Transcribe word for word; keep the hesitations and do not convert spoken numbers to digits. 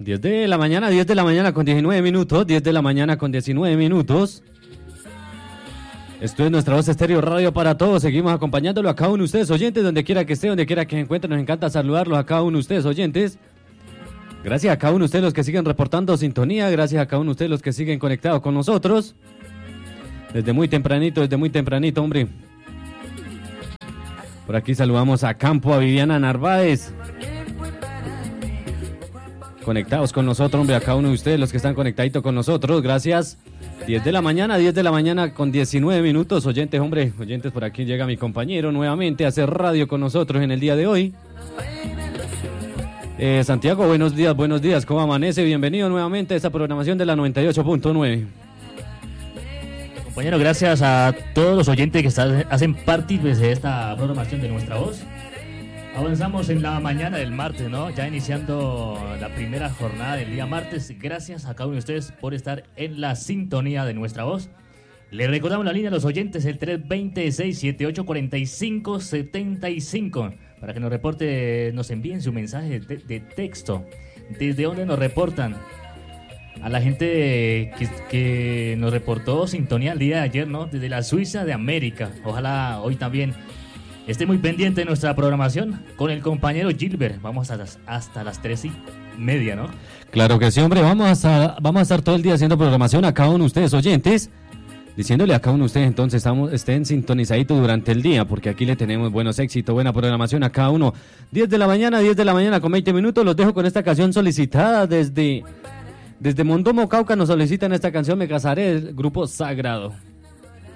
diez de la mañana, diez de la mañana con diecinueve minutos, diez de la mañana con diecinueve minutos. Esto es Nuestra Voz Estéreo Radio para todos. Seguimos acompañándolo a cada uno de ustedes oyentes, donde quiera que esté, donde quiera que se encuentre. Nos encanta saludarlos a cada uno de ustedes oyentes. Gracias a cada uno de ustedes los que siguen reportando sintonía. Gracias a cada uno de ustedes los que siguen conectados con nosotros. Desde muy tempranito, desde muy tempranito, hombre. Por aquí saludamos a Campo, a Viviana Narváez. Conectados con nosotros, hombre, a cada uno de ustedes los que están conectaditos con nosotros. Gracias. diez de la mañana, diez de la mañana con diecinueve minutos. Oyentes, hombre, oyentes, por aquí llega mi compañero nuevamente a hacer radio con nosotros en el día de hoy. Eh, Santiago, buenos días, buenos días. ¿Cómo amanece? Bienvenido nuevamente a esta programación de la noventa y ocho punto nueve. Compañero, gracias a todos los oyentes que están, hacen parte pues, de esta programación de Nuestra Voz. Avanzamos en la mañana del martes, ¿no? Ya iniciando la primera jornada del día martes. Gracias a cada uno de ustedes por estar en la sintonía de Nuestra Voz. Les recordamos la línea a los oyentes, el tres dos cero, seis siete ocho, cuatro cinco siete cinco, para que nos reporte, nos envíen su mensaje de, de texto. ¿Desde dónde nos reportan? A la gente que, que nos reportó sintonía el día de ayer, ¿no? Desde la Suiza de América. Ojalá hoy también esté muy pendiente de nuestra programación con el compañero Gilbert. Vamos hasta las, hasta las tres y media, ¿no? Claro que sí, hombre. Vamos a, estar, vamos a estar todo el día haciendo programación a cada uno de ustedes oyentes. Diciéndole a cada uno de ustedes, entonces, estamos, estén sintonizaditos durante el día, porque aquí le tenemos buenos éxitos, buena programación a cada uno. diez de la mañana, diez de la mañana con veinte minutos. Los dejo con esta canción solicitada desde, desde Mondomo, Cauca. Nos solicitan esta canción, Me Casaré, del grupo Sagrado.